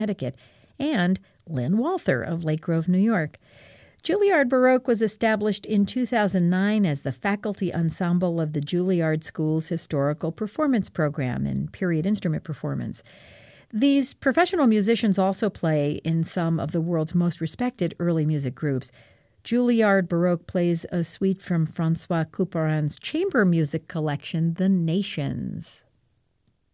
Connecticut, and Lynn Walther of Lake Grove, New York. Juilliard Baroque was established in 2009 as the faculty ensemble of the Juilliard School's historical performance program in period instrument performance. These professional musicians also play in some of the world's most respected early music groups. Juilliard Baroque plays a suite from Francois Couperin's chamber music collection, The Nations.